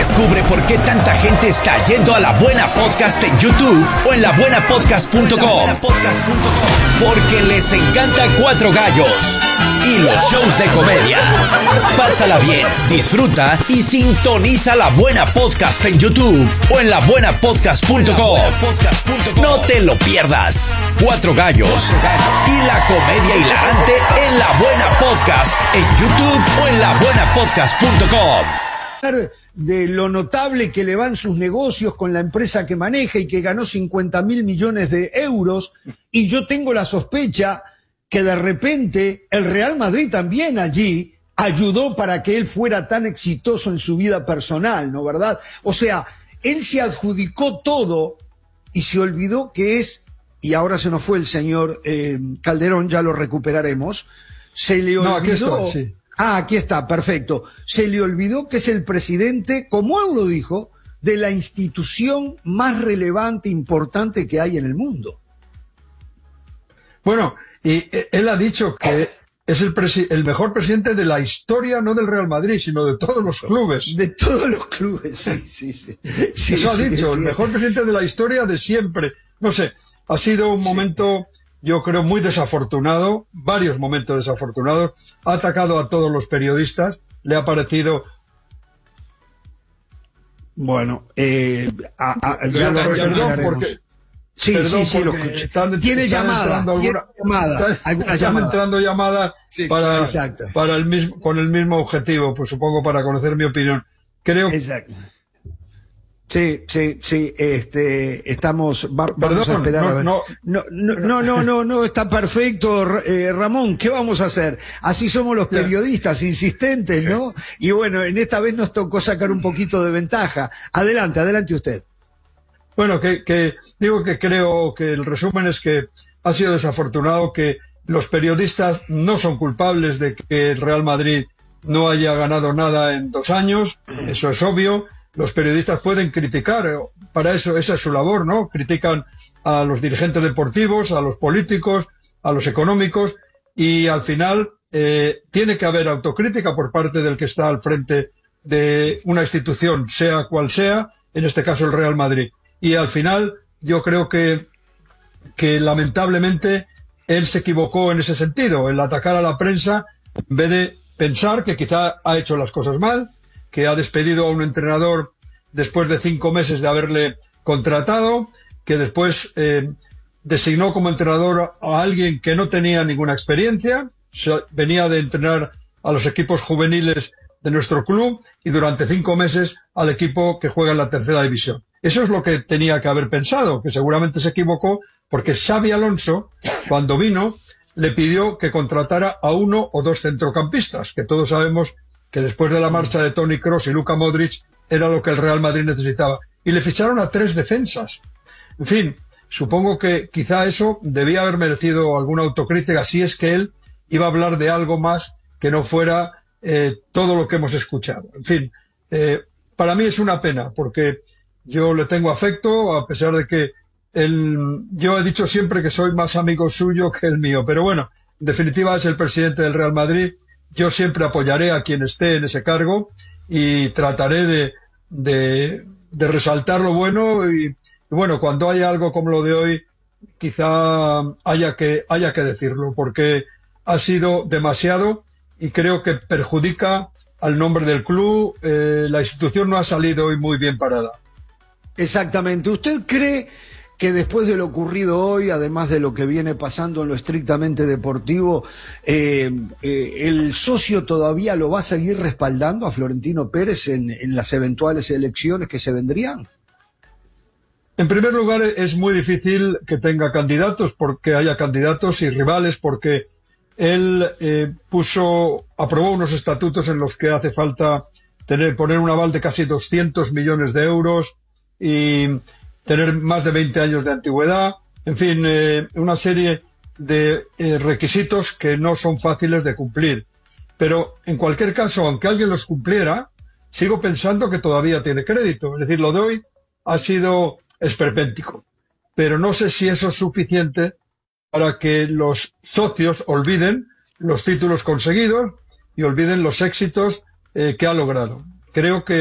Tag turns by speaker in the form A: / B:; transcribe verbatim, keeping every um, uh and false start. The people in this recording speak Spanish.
A: Descubre por qué tanta gente está yendo a La Buena Podcast en YouTube o en la buena podcast punto com. Porque les encanta Cuatro Gallos y los shows de comedia. Pásala bien, disfruta y sintoniza La Buena Podcast en YouTube o en la buena podcast punto com. No te lo pierdas. Cuatro Gallos y la comedia hilarante en La Buena Podcast en YouTube o en la buena podcast punto com.
B: De lo notable que le van sus negocios con la empresa que maneja y que ganó cincuenta mil millones de euros, y yo tengo la sospecha que de repente el Real Madrid también allí ayudó para que él fuera tan exitoso en su vida personal, ¿no verdad? O sea, él se adjudicó todo y se olvidó que es, y ahora se nos fue el señor eh, Calderón, ya lo recuperaremos, se le olvidó...
C: No, aquí está, sí.
B: Ah, aquí está, perfecto. Se le olvidó que es el presidente, como él lo dijo, de la institución más relevante, importante que hay en el mundo.
C: Bueno, y él ha dicho que es el, el mejor presidente de la historia, no del Real Madrid, sino de todos los clubes.
B: De todos los clubes, sí, sí, sí. sí
C: Eso
B: sí,
C: ha dicho,
B: sí,
C: el mejor presidente de la historia de siempre. No sé, ha sido un sí. momento... yo creo muy desafortunado, varios momentos desafortunados, ha atacado a todos los periodistas, le ha parecido...
B: Bueno, eh, a, a, ya
C: perdón,
B: lo
C: perdón porque...
B: Sí,
C: perdón,
B: sí, sí, lo
C: porque
B: escuché.
C: Están,
B: tiene
C: están
B: llamada,
C: entrando
B: tiene
C: alguna,
B: llamada,
C: están,
B: alguna
C: están
B: llamada.
C: entrando llamadas
B: sí,
C: para,
B: exacto.
C: para el mismo, con el mismo objetivo, pues supongo para conocer mi opinión. Creo
B: Exacto. Sí, sí, sí, este, estamos, va,
C: Perdón,
B: vamos a esperar
C: no,
B: a ver.
C: No,
B: no, no, no, no, no, no, está perfecto, eh, Ramón, ¿qué vamos a hacer? Así somos los periodistas, insistentes, ¿no? Y bueno, en esta vez nos tocó sacar un poquito de ventaja. Adelante, adelante usted.
C: Bueno, que, que digo que creo que el resumen es que ha sido desafortunado que los periodistas no son culpables de que el Real Madrid no haya ganado nada en dos años, eso es obvio. Los periodistas pueden criticar, para eso, esa es su labor, ¿no? Critican a los dirigentes deportivos, a los políticos, a los económicos, y al final eh, tiene que haber autocrítica por parte del que está al frente de una institución, sea cual sea, en este caso el Real Madrid. Y al final yo creo que, que lamentablemente él se equivocó en ese sentido, el atacar a la prensa, en vez de pensar que quizá ha hecho las cosas mal, que ha despedido a un entrenador después de cinco meses de haberle contratado, que después eh, designó como entrenador a alguien que no tenía ninguna experiencia, venía de entrenar a los equipos juveniles de nuestro club y durante cinco meses al equipo que juega en la tercera división. Eso es lo que tenía que haber pensado, que seguramente se equivocó, porque Xabi Alonso, cuando vino, le pidió que contratara a uno o dos centrocampistas, que todos sabemos que después de la marcha de Toni Kroos y Luka Modric era lo que el Real Madrid necesitaba. Y le ficharon a tres defensas. En fin, supongo que quizá eso debía haber merecido alguna autocrítica, si es que él iba a hablar de algo más que no fuera eh, todo lo que hemos escuchado. En fin, eh, para mí es una pena, porque yo le tengo afecto, a pesar de que él, yo he dicho siempre que soy más amigo suyo que el mío, pero bueno, en definitiva es el presidente del Real Madrid. Yo siempre apoyaré a quien esté en ese cargo y trataré de, de, de resaltar lo bueno y, y bueno, cuando haya algo como lo de hoy, quizá haya que, haya que decirlo, porque ha sido demasiado y creo que perjudica al nombre del club. Eh, la institución no ha salido hoy muy bien parada.
B: Exactamente. ¿Usted cree que después de lo ocurrido hoy, además de lo que viene pasando en lo estrictamente deportivo, eh, eh, el socio todavía lo va a seguir respaldando a Florentino Pérez en, en las eventuales elecciones que se vendrían?
C: En primer lugar, es muy difícil que tenga candidatos, porque haya candidatos y rivales, porque él eh, puso, aprobó unos estatutos en los que hace falta tener, poner un aval de casi doscientos millones de euros y tener más de veinte años de antigüedad, en fin, eh, una serie de eh, requisitos que no son fáciles de cumplir. Pero, en cualquier caso, aunque alguien los cumpliera, sigo pensando que todavía tiene crédito. Es decir, lo de hoy ha sido esperpéntico. Pero no sé si eso es suficiente para que los socios olviden los títulos conseguidos y olviden los éxitos eh, que ha logrado. Creo que